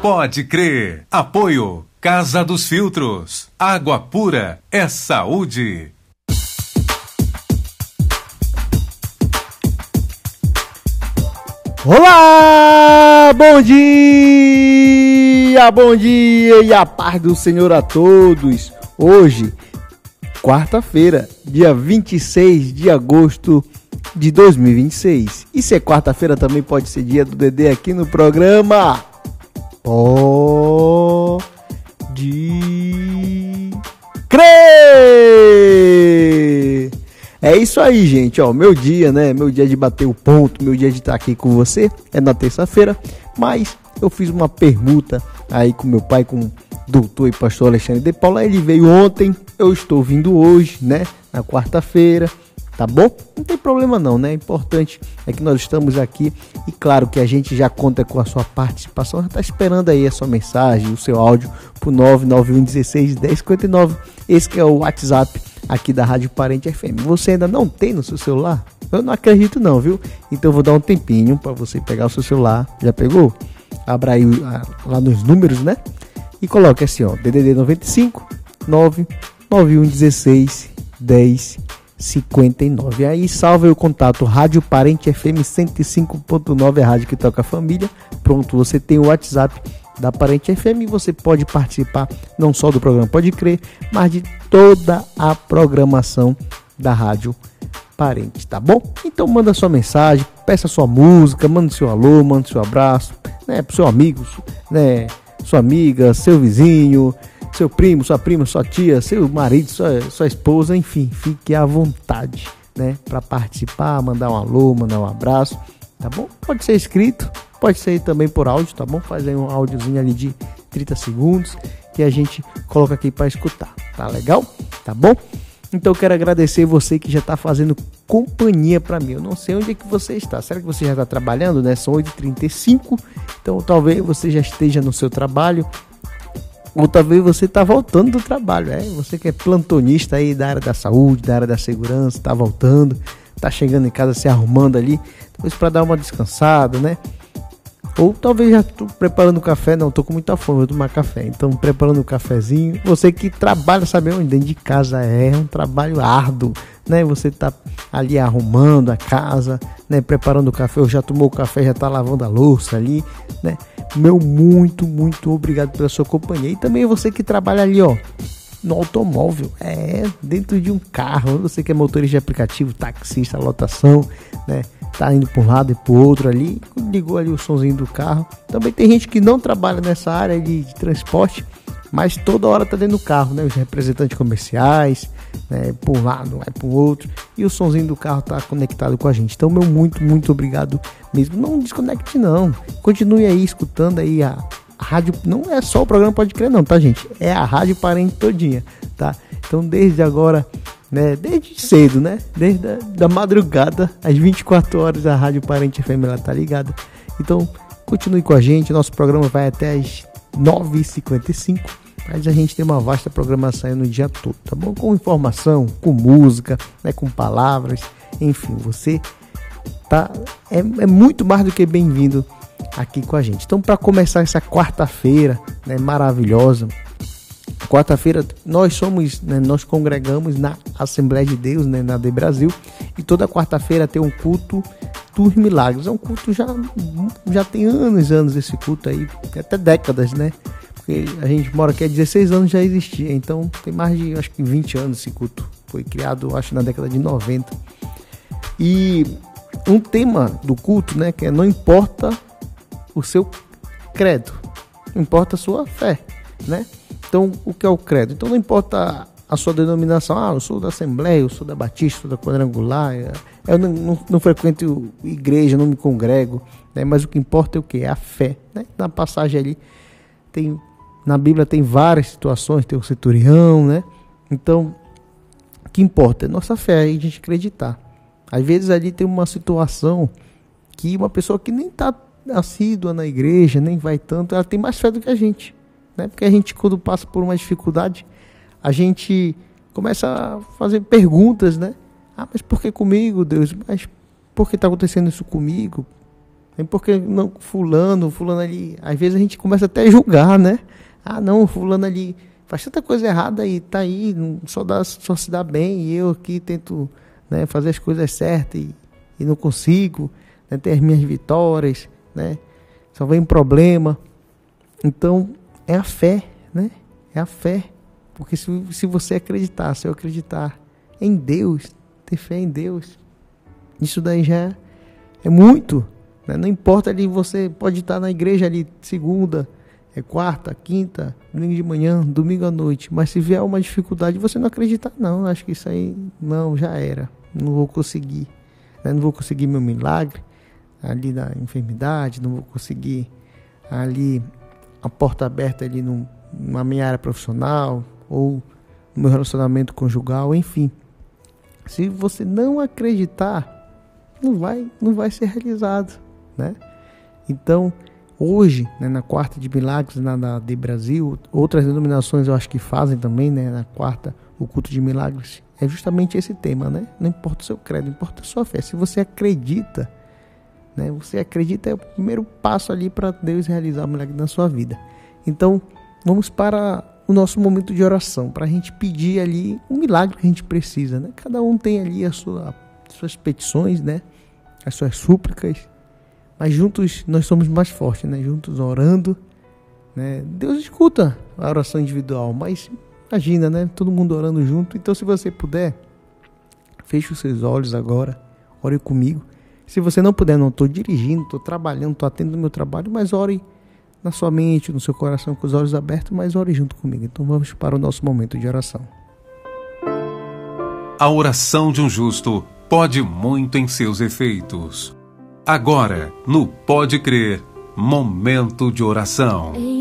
Pode crer. Apoio Casa dos Filtros. Água pura é saúde. Olá, bom dia e a paz do Senhor a todos. Hoje, quarta-feira, dia 26 de agosto de 2026. E se é quarta-feira também pode ser dia do Dedê aqui no programa. Pode crer! É isso aí, gente, ó, meu dia, né, meu dia de bater o ponto, meu dia de estar aqui com você é na terça-feira, mas eu fiz uma permuta aí com meu pai, com o doutor e pastor Alexandre de Paula. Ele veio ontem, eu estou vindo hoje, né, na quarta-feira, tá bom? Não tem problema não, né, o importante é que nós estamos aqui e claro que a gente já conta com a sua participação, já tá esperando aí a sua mensagem, o seu áudio pro 991161059, esse que é o WhatsApp aqui da Rádio Parente FM. Você ainda não tem no seu celular? Eu não acredito não, viu? Então eu vou dar um tempinho para você pegar o seu celular. Já pegou? Abra aí lá nos números, né? E coloque assim, ó, DDD 95 99116 1059. Aí salve o contato Rádio Parente FM 105.9, a rádio que toca a família. Pronto, você tem o WhatsApp da Parente FM e você pode participar não só do programa Pode Crer, mas de toda a programação da Rádio Parente, tá bom? Então manda sua mensagem, peça sua música, manda seu alô, manda seu abraço, né, pro seu amigo, né, sua amiga, seu vizinho, seu primo, sua prima, sua tia, seu marido, sua esposa, enfim, fique à vontade, né, para participar, mandar um alô, mandar um abraço, tá bom? Pode ser escrito, pode ser também por áudio, tá bom? Faz aí um áudiozinho ali de 30 segundos que a gente coloca aqui para escutar, tá legal? Tá bom? Então eu quero agradecer você que já está fazendo companhia para mim. Eu não sei onde é que você está. Será que você já está trabalhando, né? São 8h35, então talvez você já esteja no seu trabalho ou talvez você está voltando do trabalho. Você que é plantonista aí da área da saúde, da área da segurança, está voltando, está chegando em casa se arrumando ali, talvez para dar uma descansada, né? Ou talvez já estou preparando café, não, estou com muita fome, vou tomar café, então preparando um cafezinho. Você que trabalha, sabe onde? Dentro de casa é um trabalho árduo, né? Você está ali arrumando a casa, né? Preparando o café, ou já tomou o café, já está lavando a louça ali, né? Meu muito obrigado pela sua companhia. E também você que trabalha ali, ó, no automóvel, dentro de um carro, você que é motorista de aplicativo, taxista, lotação, né? Tá indo para um lado e para o outro ali, ligou ali o somzinho do carro. Também tem gente que não trabalha nessa área de transporte, mas toda hora tá dentro do carro, né? Os representantes comerciais, né? Por um lado, vai para o outro, e o somzinho do carro tá conectado com a gente. Então, meu muito obrigado mesmo. Não desconecte não, continue aí escutando aí a rádio. Não é só o programa Pode Crer não, tá, gente? É a Rádio Parente todinha, tá? Então, desde agora, né, desde cedo, né, desde da madrugada, às 24 horas, a Rádio Parente FM ela tá ligada. Então, continue com a gente, nosso programa vai até às 9h55, mas a gente tem uma vasta programação aí no dia todo, tá bom? Com informação, com música, né, com palavras, enfim, você tá, é muito mais do que bem-vindo aqui com a gente. Então, para começar essa quarta-feira, né, maravilhosa, quarta-feira nós somos, né, nós congregamos na Assembleia de Deus, né, na de Brasil, e toda quarta-feira tem um culto dos milagres. É um culto já tem anos esse culto aí, até décadas, né? Porque a gente mora aqui há 16 anos, já existia, então tem mais de, acho que 20 anos esse culto. Foi criado, acho, na década de 90. E um tema do culto, né, que é: não importa o seu credo, não importa a sua fé, né? Então, o que é o credo? Então, não importa a sua denominação. Eu sou da Assembleia, eu sou da Batista, sou da Quadrangular, eu não frequento igreja, não me congrego, né? Mas o que importa é o que? É a fé, né? Na passagem ali, na Bíblia tem várias situações, tem o centurião, né? Então, o que importa é nossa fé, a gente acreditar. Às vezes ali tem uma situação que uma pessoa que nem está assídua na igreja, nem vai tanto, ela tem mais fé do que a gente, né? Porque a gente, quando passa por uma dificuldade, a gente começa a fazer perguntas, né? Mas por que comigo, Deus? Mas por que está acontecendo isso comigo? Porque não, fulano ali, às vezes a gente começa até a julgar, né? Ah, não, fulano ali faz tanta coisa errada e tá aí, só se dá bem, e eu aqui tento, né, fazer as coisas certas e não consigo, né, ter as minhas vitórias, né? Só vem problema. Então, é a fé, né? É a fé. Porque se você acreditar, se eu acreditar em Deus, ter fé em Deus, isso daí já é muito, né? Não importa ali, você pode estar na igreja ali segunda, quarta, quinta, domingo de manhã, domingo à noite, mas se vier uma dificuldade, você não acreditar, não, acho que isso aí, não, já era, não vou conseguir, né? Não vou conseguir meu milagre ali na enfermidade, não vou conseguir ali a porta aberta ali na minha área profissional, ou no meu relacionamento conjugal, enfim. Se você não acreditar, não vai ser realizado, né? Então, hoje, né, na quarta de milagres, na de Brasil, outras denominações eu acho que fazem também, né, na quarta, o culto de milagres, é justamente esse tema, né? Não importa o seu credo, importa a sua fé. Se você acredita, né, você acredita, é o primeiro passo ali para Deus realizar o milagre na sua vida. Então, vamos para o nosso momento de oração, para a gente pedir ali um milagre que a gente precisa, né? Cada um tem ali as suas petições, né? As suas súplicas, mas juntos nós somos mais fortes, né? Juntos orando, né? Deus escuta a oração individual, mas imagina, né? Todo mundo orando junto. Então, se você puder, feche os seus olhos agora, ore comigo. Se você não puder, não estou dirigindo, estou trabalhando, estou atendendo o meu trabalho, mas ore na sua mente, no seu coração, com os olhos abertos, mas ore junto comigo. Então vamos para o nosso momento de oração. A oração de um justo pode muito em seus efeitos. Agora, no Pode Crer, momento de oração.